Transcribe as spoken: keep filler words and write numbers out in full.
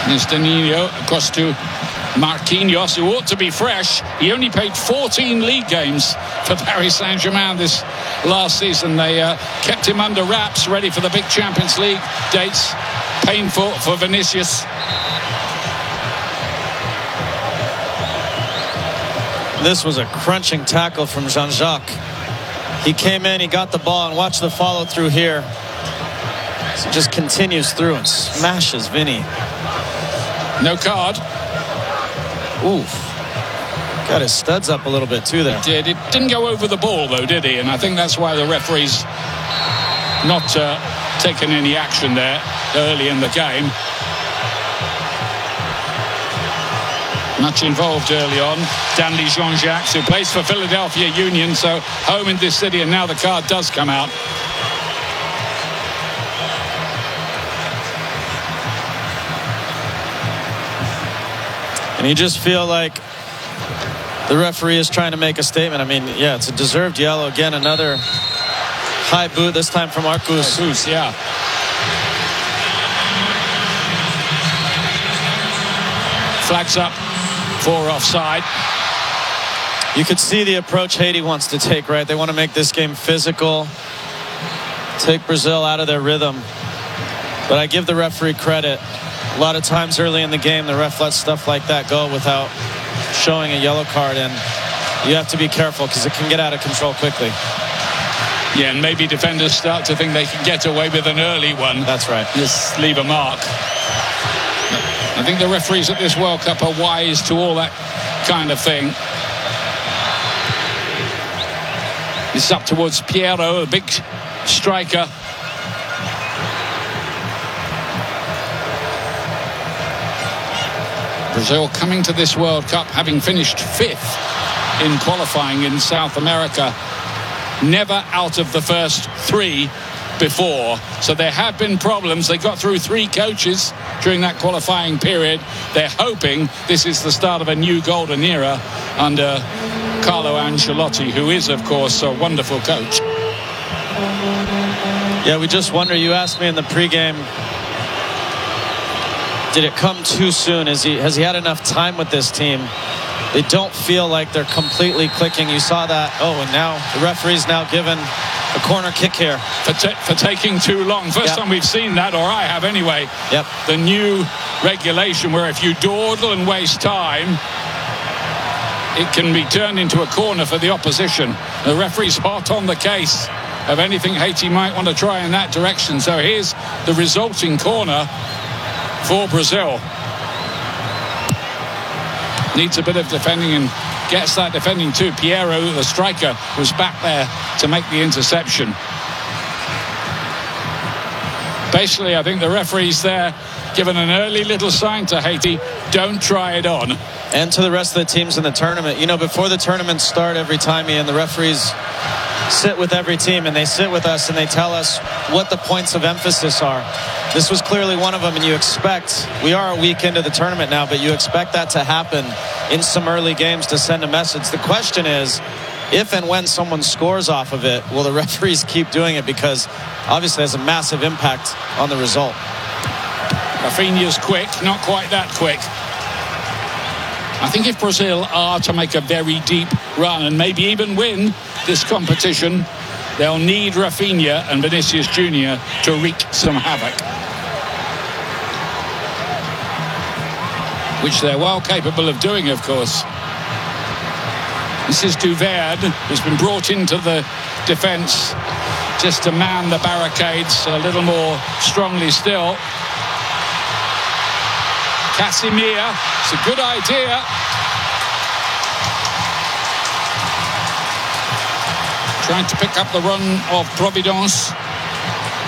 Mister Nino across to Marquinhos, who ought to be fresh. He only played fourteen league games for Paris Saint-Germain this last season. They uh, kept him under wraps, ready for the big Champions League dates. Painful for Vinicius. This was a crunching tackle from Jean-Jacques. He came in, he got the ball, and watch the follow through here. So just continues through and smashes Vinny. No card. Oof. Got his studs up a little bit too there. Did. It didn't go over the ball though, did he? And I think that's why the referee's not uh, taking any action there early in the game. Much involved early on. Danley Jean-Jacques, who plays for Philadelphia Union, so home in this city, and now the card does come out. And you just feel like the referee is trying to make a statement. I mean, yeah, it's a deserved yellow. Again, another high boot, this time from Arcus. Arcus, yeah. Flags up for offside. You could see the approach Haiti wants to take, right? They want to make this game physical, take Brazil out of their rhythm. But I give the referee credit. A lot of times early in the game, the ref lets stuff like that go without showing a yellow card, and you have to be careful because it can get out of control quickly. Yeah, and maybe defenders start to think they can get away with an early one. That's right. Just leave a mark. I think the referees at this World Cup are wise to all that kind of thing. It's up towards Piero, a big striker. Brazil coming to this World Cup having finished fifth in qualifying in South America. Never out of the first three before. So there have been problems. They got through three coaches during that qualifying period. They're hoping this is the start of a new golden era under Carlo Ancelotti, who is, of course, a wonderful coach. Yeah, we just wonder, you asked me in the pregame, did it come too soon? Is he, has he had enough time with this team? They don't feel like they're completely clicking. You saw that. Oh, and now the referee's now given a corner kick here. For, for taking too long. First yep. time we've seen that, or I have anyway. Yep. The new regulation where if you dawdle and waste time, it can be turned into a corner for the opposition. The referee's hot on the case of anything Haiti might want to try in that direction. So here's the resulting corner for Brazil. Needs a bit of defending and gets that defending too. Piero, the striker, was back there to make the interception. Basically, I think the referee's there given an early little sign to Haiti, don't try it on. And to the rest of the teams in the tournament. You know, before the tournaments start every time, Ian, the referees sit with every team, and they sit with us and they tell us what the points of emphasis are. This was clearly one of them, and you expect, we are a week into the tournament now, but you expect that to happen in some early games to send a message. The question is, if and when someone scores off of it, will the referees keep doing it? Because obviously it has a massive impact on the result. Rafinha's quick, not quite that quick. I think if Brazil are to make a very deep run and maybe even win this competition, they'll need Rafinha and Vinicius Junior to wreak some havoc, which they're well capable of doing, of course. This is Duverne, who's been brought into the defence just to man the barricades a little more strongly still. Casemiro, it's a good idea. Trying to pick up the run of Providence.